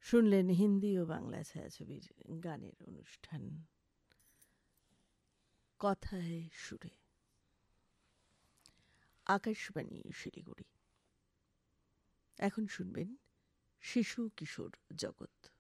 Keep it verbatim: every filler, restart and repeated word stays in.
শুনলেন হিন্দি ও বাংলা ছায়াছবির গানের অনুষ্ঠান কথায় সুরে। আকাশবাণী শিলিগুড়ি। এখন শুনবেন শিশু কিশোর জগৎ।